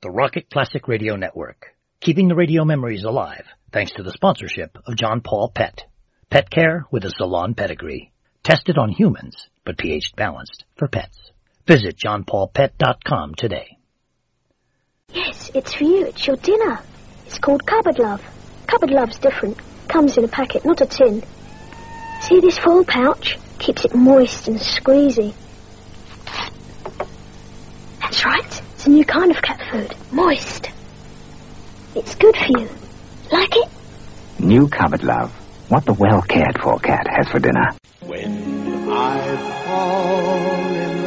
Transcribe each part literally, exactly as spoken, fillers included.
the Rocket Classic Radio Network, keeping the radio memories alive thanks to the sponsorship of John Paul Pet. Pet care with a salon pedigree. Tested on humans, but pH balanced for pets. Visit john paul pet dot com today. Yes, it's for you. It's your dinner. It's called Cupboard Love. Cupboard Love's different. Comes in a packet, not a tin. See this foil pouch? Keeps it moist and squeezy. That's right. It's a new kind of cat food. Moist. It's good for you. Like it? New Cupboard Love. What the well-cared-for cat has for dinner. When I fall in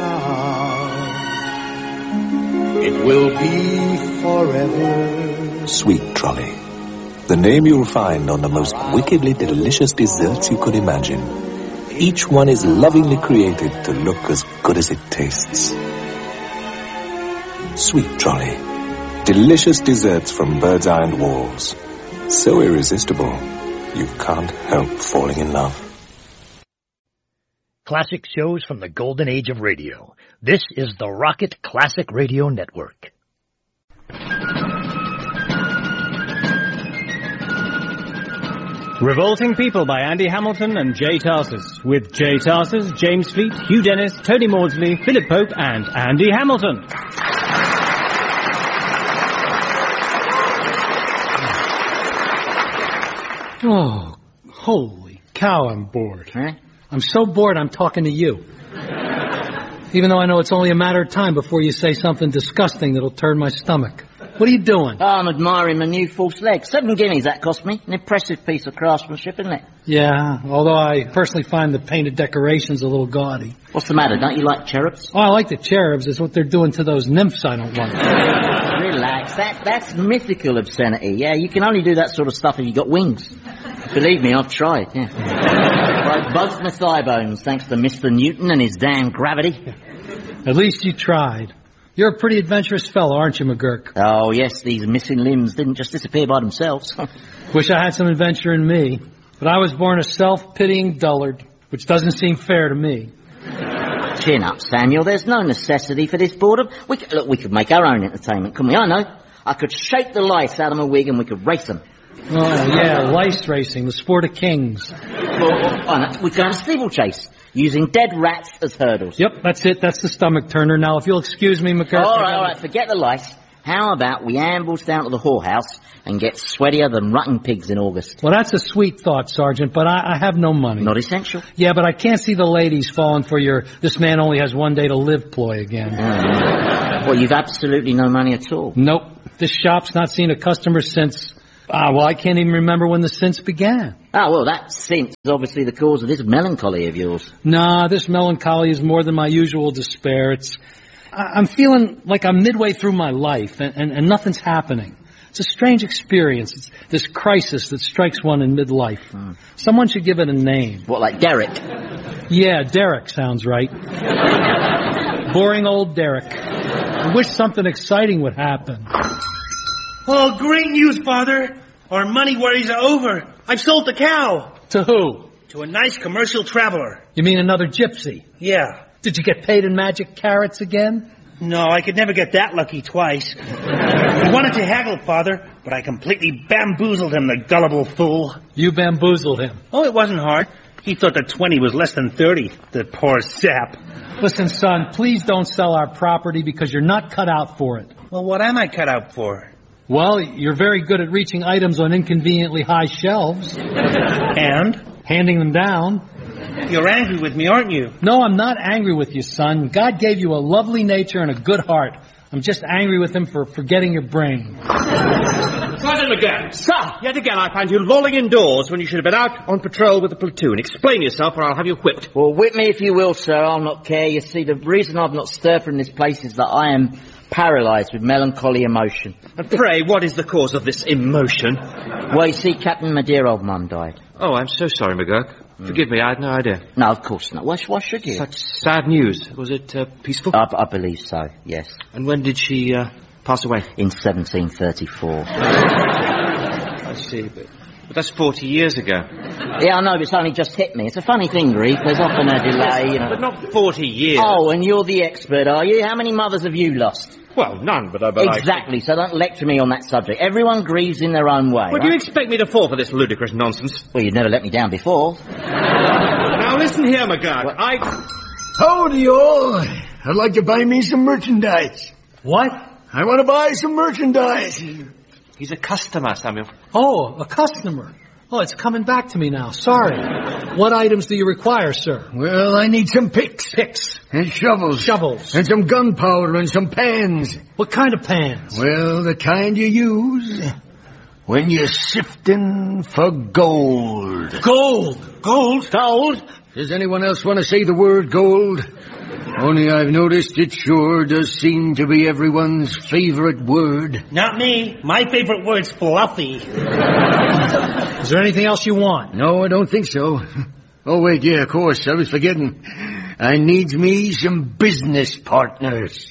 love, it will be forever. Sweet Trolley. The name you'll find on the most wickedly delicious desserts you could imagine. Each one is lovingly created to look as good as it tastes. Sweet Trolley. Delicious desserts from Bird's Eye and Walls. So irresistible, you can't help falling in love. Classic shows from the golden age of radio. This is the Rocket Classic Radio Network. Revolting People by Andy Hamilton and Jay Tarses. With Jay Tarses, James Fleet, Hugh Dennis, Tony Maudsley, Philip Pope and Andy Hamilton. Oh, holy cow, I'm bored. Huh? I'm so bored I'm talking to you. Even though I know it's only a matter of time before you say something disgusting that'll turn my stomach. What are you doing? Oh, I'm admiring my new false leg. Seven guineas that cost me. An impressive piece of craftsmanship, isn't it? Yeah, although I personally find the painted decorations a little gaudy. What's the matter? Don't you like cherubs? Oh, I like the cherubs. It's what they're doing to those nymphs I don't want. Relax. That, that's mythical obscenity. Yeah, you can only do that sort of stuff if you've got wings. Believe me, I've tried, yeah. I bugged my thigh bones thanks to Mister Newton and his damn gravity. At least you tried. You're a pretty adventurous fellow, aren't you, McGurk? Oh, yes, these missing limbs didn't just disappear by themselves. Wish I had some adventure in me. But I was born a self-pitying dullard, which doesn't seem fair to me. Chin up, Samuel. There's no necessity for this boredom. We could, look, we could make our own entertainment, couldn't we? I know. I could shake the lice out of my wig and we could race them. Oh, yeah, lice racing, the sport of kings. Well, oh, no, we could have a steeplechase, using dead rats as hurdles. Yep, that's it. That's the stomach turner. Now, if you'll excuse me, McCarthy... All right, all right, forget the lice. How about we ambles down to the whorehouse and get sweatier than rutting pigs in August? Well, that's a sweet thought, Sergeant, but I, I have no money. Not essential. Yeah, but I can't see the ladies falling for your this man only has one day to live ploy again. Mm. Well, you've absolutely no money at all. Nope. This shop's not seen a customer since... Ah, well, I can't even remember when the since began. Ah, well, that since is obviously the cause of this melancholy of yours. Nah, this melancholy is more than my usual despair. It's... I, I'm feeling like I'm midway through my life, and, and, and nothing's happening. It's a strange experience. It's this crisis that strikes one in midlife. Hmm. Someone should give it a name. What, like Derek? Yeah, Derek sounds right. Boring old Derek. I wish something exciting would happen. Oh, great news, Father. Our money worries are over. I've sold the cow. To who? To a nice commercial traveler. You mean another gypsy? Yeah. Did you get paid in magic carrots again? No, I could never get that lucky twice. He wanted to haggle, Father, but I completely bamboozled him, the gullible fool. You bamboozled him? Oh, it wasn't hard. He thought that twenty was less than thirty, the poor sap. Listen, son, please don't sell our property because you're not cut out for it. Well, what am I cut out for? Well, you're very good at reaching items on inconveniently high shelves. And? Handing them down. You're angry with me, aren't you? No, I'm not angry with you, son. God gave you a lovely nature and a good heart. I'm just angry with him for forgetting your brain. Sergeant McGurk, sir, yet again I find you lolling indoors when you should have been out on patrol with the platoon. Explain yourself or I'll have you whipped. Well, whip me if you will, sir. I'll not care. You see, the reason I've not stirred from this place is that I am paralysed with melancholy emotion. And pray, what is the cause of this emotion? Well, you see, Captain, my dear old mum died. Oh, I'm so sorry, McGurk. Mm. Forgive me, I had no idea. No, of course not. Why, why should you? Such sad news. Was it uh, peaceful? I, I believe so, yes. And when did she uh, pass away? In seventeen thirty-four. I see. But But that's forty years ago. Yeah, I know, but it's only just hit me. It's a funny thing, Reef. There's often a delay, you know. But not forty years. Oh, and you're the expert, are you? How many mothers have you lost? Well, none, but I... But exactly, so don't lecture me on that subject. Everyone grieves in their own way, Would right? you expect me to fall for this ludicrous nonsense? Well, you'd never let me down before. Now, listen here, McGurk. What? I... Howdy, all. I'd like to buy me some merchandise. What? I want to buy some merchandise. He's a customer, Samuel. Oh, a customer. Oh, it's coming back to me now. Sorry. What items do you require, sir? Well, I need some picks. Picks. And shovels. Shovels. And some gunpowder and some pans. What kind of pans? Well, the kind you use when you're sifting for gold. Gold. Gold? Gold? Does anyone else want to say the word gold? Only I've noticed it sure does seem to be everyone's favorite word. Not me. My favorite word's fluffy. Is there anything else you want? No, I don't think so. Oh, wait, yeah, of course. I was forgetting. I needs me some business partners.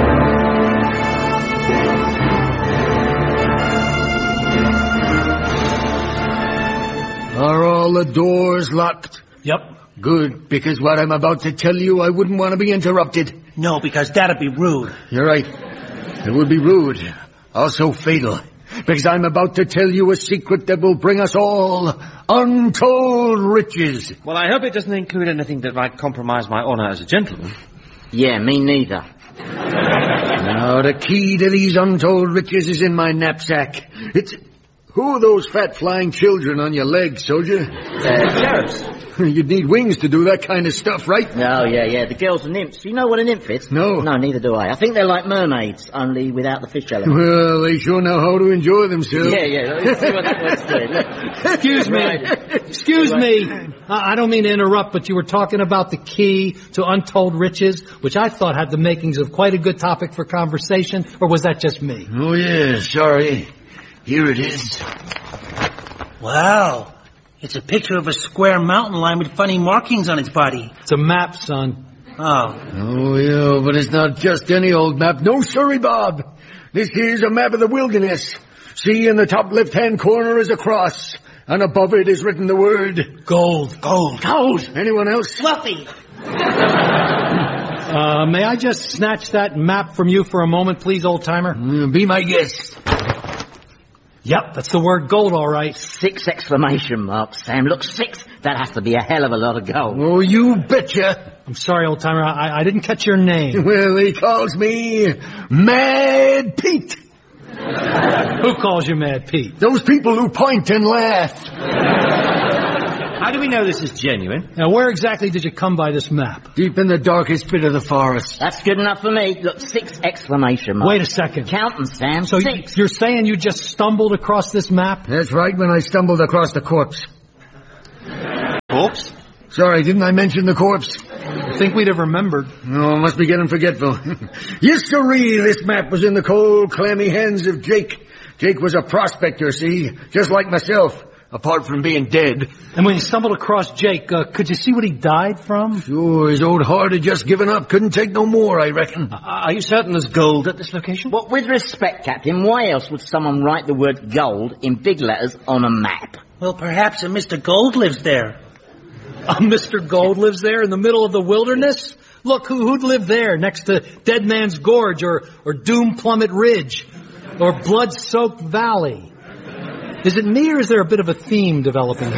Are all the doors locked? Yep. Good, because what I'm about to tell you, I wouldn't want to be interrupted. No, because that'd be rude. You're right. It would be rude. Also fatal. Because I'm about to tell you a secret that will bring us all untold riches. Well, I hope it doesn't include anything that might compromise my honour as a gentleman. Yeah, me neither. Now, the key to these untold riches is in my knapsack. It's... Who are those fat flying children on your legs, soldier? Uh, sheriffs. You'd need wings to do that kind of stuff, right? Oh, yeah, yeah. The girls are nymphs. You know what a nymph is? No. No, neither do I. I think they're like mermaids, only without the fish element. Well, they sure know how to enjoy themselves. Yeah, yeah. Let's see what that word's doing. Look. Excuse me. Excuse me. I I don't mean to interrupt, but you were talking about the key to untold riches, which I thought had the makings of quite a good topic for conversation, or was that just me? Oh, yeah, sorry. Here it is. Wow. It's a picture of a square mountain line with funny markings on its body. It's a map, son. Oh. Oh, yeah, but it's not just any old map. No, sorry, Bob. This here's a map of the wilderness. See, in the top left-hand corner is a cross, and above it is written the word... Gold. Gold. Gold. Anyone else? Fluffy. Uh, may I just snatch that map from you for a moment, please, old-timer? Mm, be my guest. Yep, that's the word gold, all right. Six exclamation marks, Sam. Look, six. That has to be a hell of a lot of gold. Oh, you betcha. I'm sorry, old-timer. I, I didn't catch your name. Well, he calls me Mad Pete. Who calls you Mad Pete? Those people who point and laugh. How do we know this is genuine? Now, where exactly did you come by this map? Deep in the darkest bit of the forest. That's good enough for me. Look, six exclamation marks. Wait a second. Count them, Sam. So six. you're saying you just stumbled across this map? That's right, when I stumbled across the corpse. Corpse? Sorry, didn't I mention the corpse? I think we'd have remembered. Oh, must be getting forgetful. Yes, sirree, this map was in the cold, clammy hands of Jake. Jake was a prospector, see? Just like myself. Apart from being dead. And when you stumbled across Jake, uh, could you see what he died from? Sure, his old heart had just given up. Couldn't take no more, I reckon. Uh, are you certain there's gold at this location? Well, with respect, Captain, why else would someone write the word gold in big letters on a map? Well, perhaps a Mister Gold lives there. Uh, Mister Gold lives there in the middle of the wilderness? Look, who, who'd live there next to Dead Man's Gorge or, or Doom Plummet Ridge or Blood-Soaked Valley? Is it me or is there a bit of a theme developing here?